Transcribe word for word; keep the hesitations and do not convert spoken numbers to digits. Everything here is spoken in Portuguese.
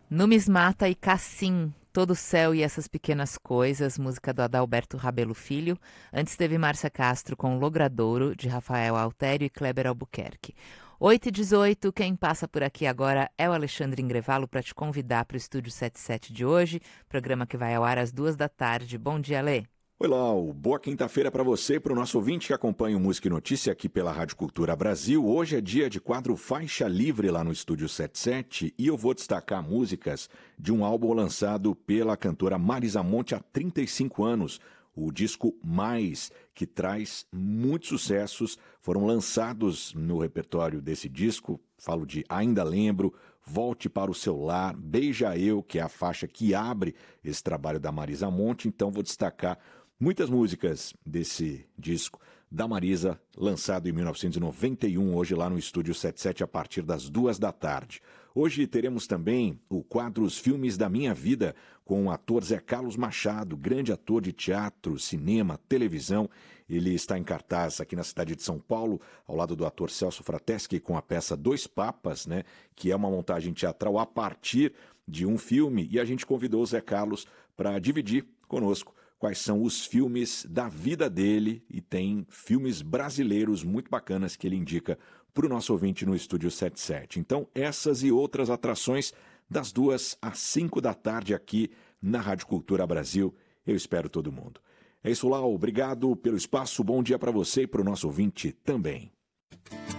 Numismata e Cassim, Todo o Céu e Essas Pequenas Coisas, música do Adalberto Rabelo Filho. Antes teve Márcia Castro com Logradouro, de Rafael Altério e Kleber Albuquerque. oito e dezoito, quem passa por aqui agora é o Alexandre Ingrevalo para te convidar para o Estúdio setenta e sete de hoje, programa que vai ao ar às duas da tarde. Bom dia, Alê. Oi, Lau. Boa quinta-feira para você e para o nosso ouvinte que acompanha o Música e Notícia aqui pela Rádio Cultura Brasil. Hoje é dia de quadro Faixa Livre lá no Estúdio setenta e sete e eu vou destacar músicas de um álbum lançado pela cantora Marisa Monte há trinta e cinco anos. O disco Mais, que traz muitos sucessos, foram lançados no repertório desse disco. Falo de Ainda Lembro, Volte para o Seu Lar, Beija Eu, que é a faixa que abre esse trabalho da Marisa Monte. Então vou destacar muitas músicas desse disco da Marisa, lançado em mil novecentos e noventa e um, hoje lá no Estúdio setenta e sete, a partir das duas da tarde. Hoje teremos também o quadro Os Filmes da Minha Vida, com o ator Zé Carlos Machado, grande ator de teatro, cinema, televisão. Ele está em cartaz aqui na cidade de São Paulo, ao lado do ator Celso Frateschi, com a peça Dois Papas, né, que é uma montagem teatral a partir de um filme. E a gente convidou o Zé Carlos para dividir conosco quais são os filmes da vida dele, e tem filmes brasileiros muito bacanas que ele indica para o nosso ouvinte no Estúdio setenta e sete. Então, essas e outras atrações das duas às cinco da tarde aqui na Rádio Cultura Brasil. Eu espero todo mundo. É isso, Lau. Obrigado pelo espaço. Bom dia para você e para o nosso ouvinte também.